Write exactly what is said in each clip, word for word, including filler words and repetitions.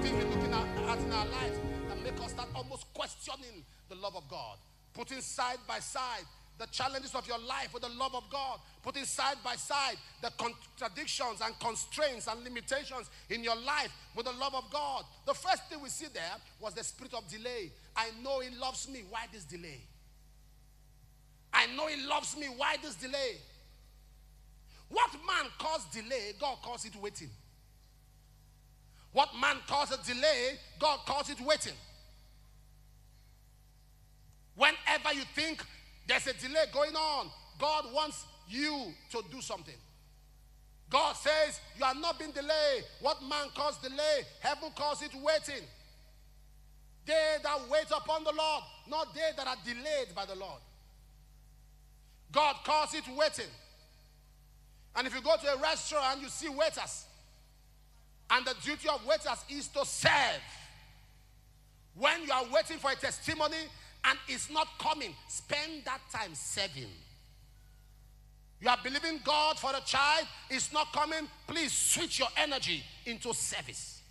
things we're looking at, at in our lives that make us start almost questioning the love of God. Putting side by side the challenges of your life with the love of God. Putting side by side the contradictions and constraints and limitations in your life with the love of God. The first thing we see there was the spirit of delay. I know he loves me. Why this delay? I know he loves me. Why this delay? What man calls delay, God calls it waiting. What man calls a delay, God calls it waiting. Whenever you think there's a delay going on, God wants you to do something. God says, you are not being delayed. What man calls delay, heaven calls it waiting. They that wait upon the Lord, not they that are delayed by the Lord. God calls it waiting. And if you go to a restaurant, you see waiters. And the duty of waiters is to serve. When you are waiting for a testimony and it's not coming, spend that time serving. You are believing God for a child, it's not coming, please switch your energy into service.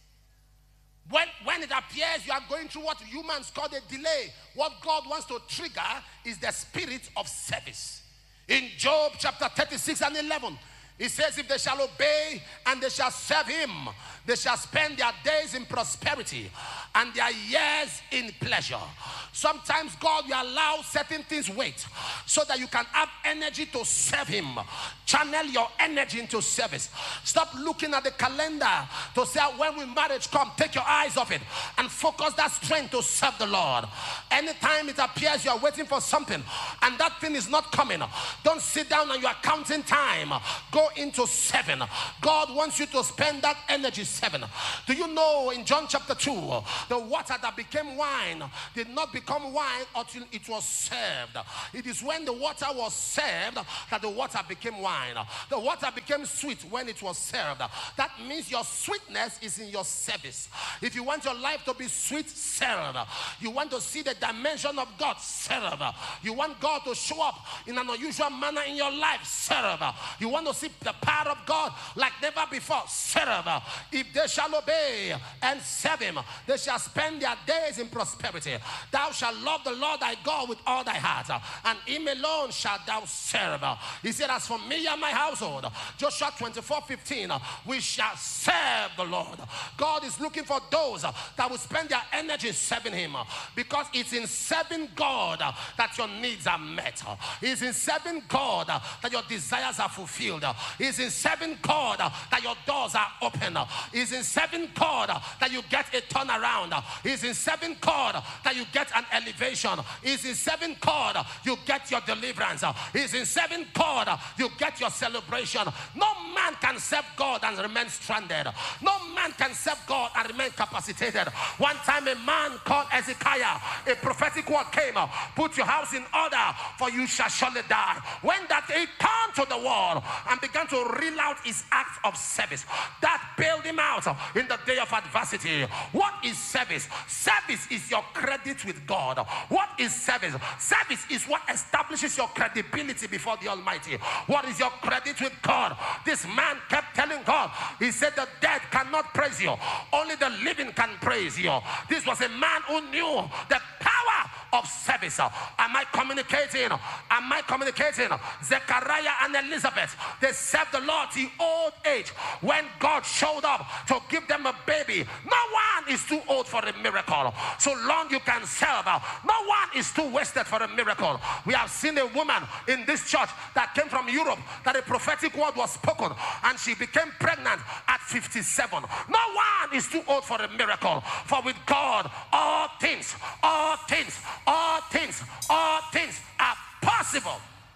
When, when it appears you are going through what humans call a delay, what God wants to trigger is the spirit of service. In Job chapter thirty-six and eleven, he says, if they shall obey and they shall serve him, they shall spend their days in prosperity and their years in pleasure. Sometimes God will allow certain things wait so that you can have energy to serve him. Channel your energy into service. Stop looking at the calendar to say when will marriage come. Take your eyes off it and focus that strength to serve the Lord. Anytime it appears you are waiting for something and that thing is not coming, don't sit down and you are counting time. Go into seven. God wants you to spend that energy seven. Do you know in John chapter two, the water that became wine did not become wine until it was served. It is when the water was served that the water became wine. The water became sweet when it was served. That means your sweetness is in your service. If you want your life to be sweet, serve. You want to see the dimension of God, serve. You want God to show up in an unusual manner in your life, serve. You want to see the power of God like never before, serve. If they shall obey and serve him, they shall spend their days in prosperity. Thou shalt love the Lord thy God with all thy heart, and him alone shalt thou serve. He said, as for me and my household, Joshua twenty-four fifteen, we shall serve the Lord. God is looking for those that will spend their energy serving him, because it's in serving God that your needs are met. It's in serving God that your desires are fulfilled. It's in serving God that your doors are open. It's in serving God that you get a turnaround. It's in serving God that you get an elevation. It's in serving God you get your deliverance. It's in serving God you get your celebration. No man can serve God and remain stranded. No man can serve God and remain capacitated. One time a man called Ezekiah, a prophetic word came, put your house in order for you shall surely die. When that he turned to the wall and began to reel out his acts of service, that bailed him out in the day of adversity. What is service? Service is your credit with God. What is service? Service is what establishes your credibility before the Almighty. What is your credit with God? This man kept telling God, he said the dead cannot praise you, only the living can praise you. This was a man who knew the power of service. Am I communicating? Am I communicating? Zechariah and Elizabeth, they served the Lord till old age. When God showed up to give them a baby, no one is too old for a miracle. So long you can serve, no one is too wasted for a miracle. We have seen a woman in this church that came from Europe, that a prophetic word was spoken and she became pregnant at fifty-seven. No one is too old for a miracle. For with God all things, all things, all things, all things are possible.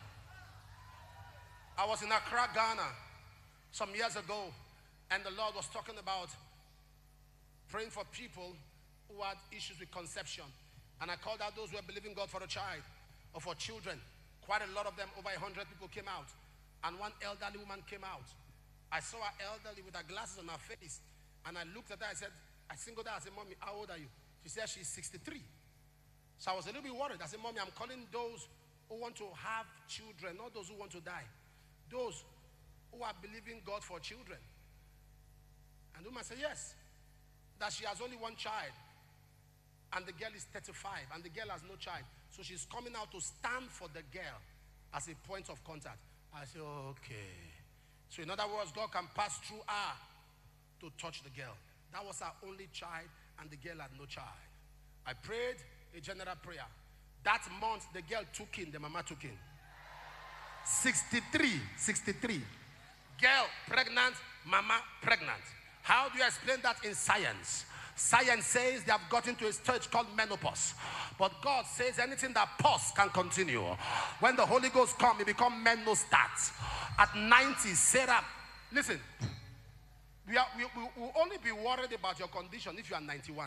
I was in Accra, Ghana some years ago, and the Lord was talking about praying for people who had issues with conception. And I called out those who were believing God for a child or for children. Quite a lot of them, over a hundred people came out. And one elderly woman came out. I saw her elderly with her glasses on her face. And I looked at her, I said, I singled her, I said, Mommy, how old are you? She said she's sixty-three. So I was a little bit worried. I said, Mommy, I'm calling those who want to have children, not those who want to die. Those who are believing God for children. And the woman said, yes. that she has only one child, and the girl is thirty-five, and the girl has no child. So she's coming out to stand for the girl as a point of contact. I say, okay. So in other words, God can pass through her to touch the girl. That was her only child, and the girl had no child. I prayed a general prayer. That month, the girl took in, the mama took in. sixty-three, sixty-three. Girl pregnant, mama pregnant. How do you explain that in science? Science says they have gotten to a stage called menopause. But God says anything that pause can continue. When the Holy Ghost comes, it becomes menostat. At ninety, Sarah, listen, we, are, we, we will only be worried about your condition if you are ninety-one.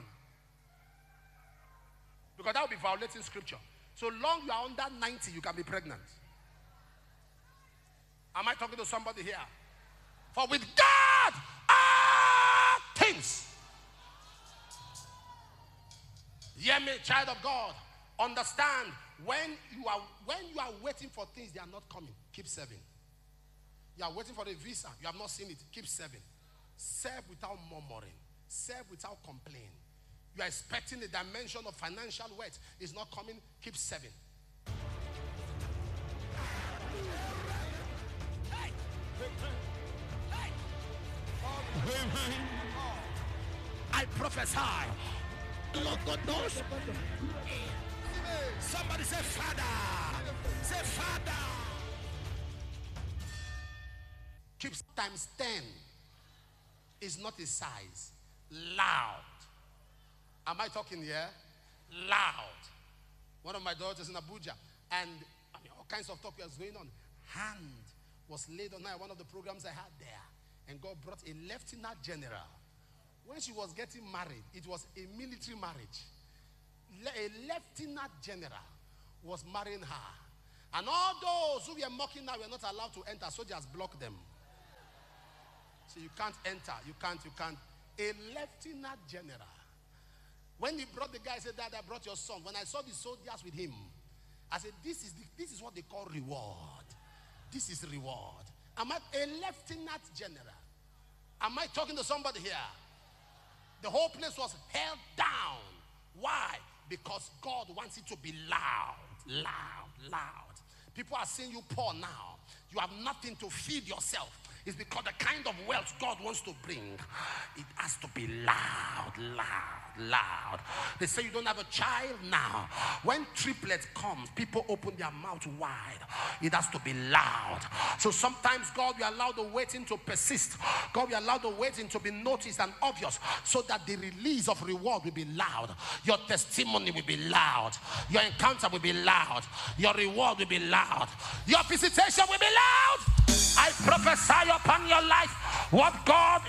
Because that will be violating scripture. So long you are under ninety, you can be pregnant. Am I talking to somebody here? For with God, all things. Hear me, child of God. Understand, when you are when you are waiting for things, they are not coming. Keep serving. You are waiting for a visa, you have not seen it. Keep serving. Serve without murmuring. Serve without complaining. You are expecting a dimension of financial wealth. It's not coming. Keep serving. I prophesy. Lord God knows. Somebody say, Father. Say, Father. Keep times ten. Is not a size. Loud. Am I talking here? Loud. One of my daughters in Abuja, and I mean, all kinds of talk was going on. Hand was laid on her, one of the programs I had there, and God brought a lieutenant general. When she was getting married, it was a military marriage. A lieutenant general was marrying her, and all those who were mocking her were not allowed to enter. Soldiers blocked them. So you can't enter. You can't. You can't. A lieutenant general. When he brought the guy, he said, Dad, I brought your son. When I saw the soldiers with him, I said, this is, the, this is what they call reward. This is reward. Am I a lieutenant general? Am I talking to somebody here? The whole place was held down. Why? Because God wants it to be loud, loud, loud. People are seeing you poor now. You have nothing to feed yourself. It's because the kind of wealth God wants to bring, it has to be loud, loud, loud. They say you don't have a child now. When triplets comes, people open their mouth wide. It has to be loud. So sometimes God will allow the waiting to persist. God will allow the waiting to be noticed and obvious, so that the release of reward will be loud. Your testimony will be loud. Your encounter will be loud. Your reward will be loud. Your visitation will be loud. I prophesy upon your life what God